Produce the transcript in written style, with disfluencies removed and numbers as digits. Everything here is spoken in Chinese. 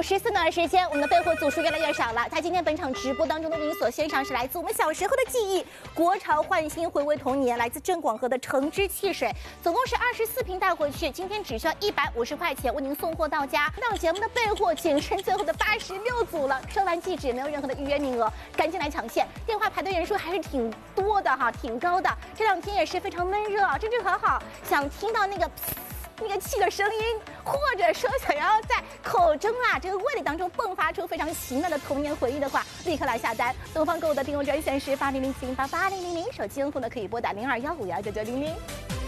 14段的时间，我们的备货组数越来越少了。在今天本场直播当中的为您所献上是来自我们小时候的记忆，国潮焕新，回味童年，来自郑广和的橙汁汽水，总共是24瓶带回去，今天只需要150块钱为您送货到家。档节目的备货仅剩最后的86组了，收完即止，没有任何的预约名额，赶紧来抢线。电话排队人数还是挺多的哈，挺高的。这2天也是非常闷热啊，真正很好，想听到那个气的声音，或者说想要在口中这个味蕾当中迸发出非常奇妙的童年回忆的话，立刻来下单。东方购物的订购专线是8007888000，手机用户呢可以拨打0215199900。